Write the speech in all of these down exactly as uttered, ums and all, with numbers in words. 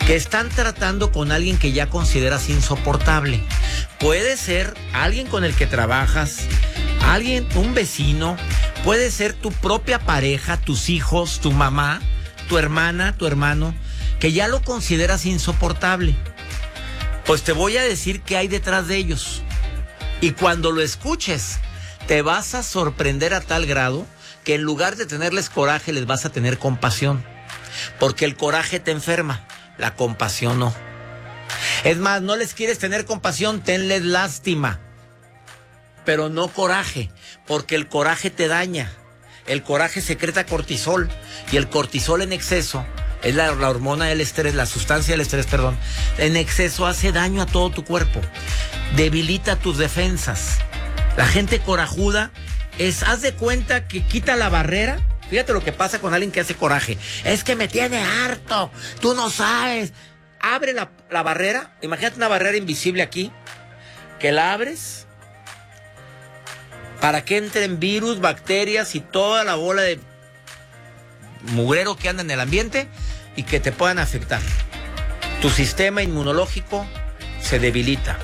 que están tratando con alguien que ya consideras insoportable. Puede ser alguien con el que trabajas, alguien, un vecino, puede ser tu propia pareja, tus hijos, tu mamá, tu hermana, tu hermano, que ya lo consideras insoportable. Pues te voy a decir qué hay detrás de ellos. Y cuando lo escuches, te vas a sorprender a tal grado que en lugar de tenerles coraje, les vas a tener compasión. Porque el coraje te enferma, la compasión no. Es más, no les quieres tener compasión, tenles lástima. Pero no coraje, porque el coraje te daña. El coraje secreta cortisol, y el cortisol en exceso es la, la hormona del estrés, la sustancia del estrés, perdón. En exceso hace daño a todo tu cuerpo, debilita tus defensas. La gente corajuda es, haz de cuenta que quita la barrera. Fíjate lo que pasa con alguien que hace coraje. Es que me tiene harto, tú no sabes. Abre la, la barrera, imagínate una barrera invisible aquí, que la abres para que entren virus, bacterias y toda la bola de mugrero que anda en el ambiente y que te puedan afectar. Tu sistema inmunológico se debilita.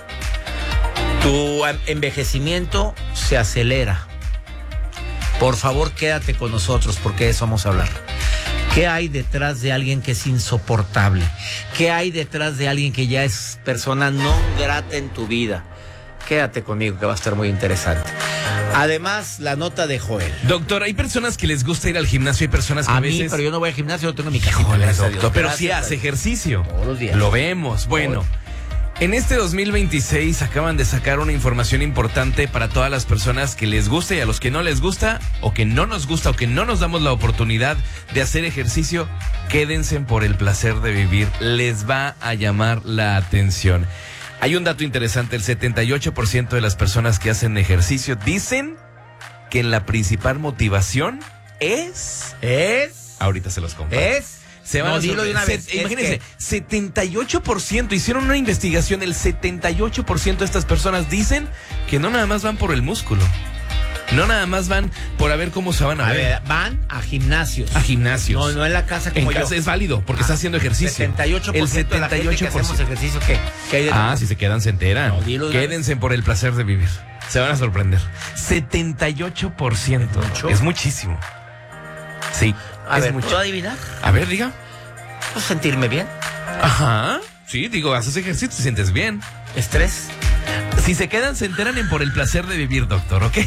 Tu envejecimiento se acelera. Por favor, quédate con nosotros porque de eso vamos a hablar. ¿Qué hay detrás de alguien que es insoportable? ¿Qué hay detrás de alguien que ya es persona no grata en tu vida? Quédate conmigo que va a estar muy interesante. Además, la nota de Joel. Doctor, hay personas que les gusta ir al gimnasio, hay personas que a, a veces... mí, pero yo no voy al gimnasio, yo tengo mi casita. Híjole, doctor, pero sí hace ejercicio. Todos los días. Lo vemos. Bueno, en este dos mil veintiséis acaban de sacar una información importante para todas las personas que les gusta y a los que no les gusta, o que no nos gusta, o que no nos damos la oportunidad de hacer ejercicio. Quédense por el placer de vivir. Les va a llamar la atención. Hay un dato interesante, el setenta y ocho por ciento de las personas que hacen ejercicio dicen que la principal motivación es... ¿Es? Ahorita se los comparto. ¿Es? Se van no, a dilo de una vez. Se, imagínense, que... setenta y ocho por ciento hicieron una investigación, el setenta y ocho por ciento de estas personas dicen que no nada más van por el músculo. No nada más van por a ver cómo se van a, a ver. ver. Van a gimnasios. A gimnasios. No, no en la casa como en yo. casa es válido porque ah, está haciendo ejercicio. setenta y ocho por ciento el setenta y ocho por ciento de la gente que hacemos ejercicio, ¿qué? ¿Qué hay de ah, si se quedan se enteran. No, Quédense por el placer de vivir. Se van a sorprender. setenta y ocho por ciento. ¿Mucho? Es muchísimo. Sí. A es ver, mucho. ¿puedo adivinar? A ver, diga. ¿Puedo sentirme bien? Ajá. Sí, digo, haces ejercicio, te sientes bien. ¿Estrés? Si se quedan, se enteran en por el placer de vivir, doctor, ¿ok?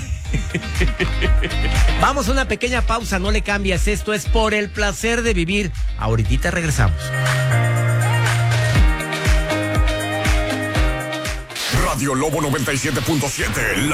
Vamos a una pequeña pausa, no le cambias. Esto es Por el Placer de Vivir. Ahorita regresamos. Radio Lobo noventa y siete punto siete.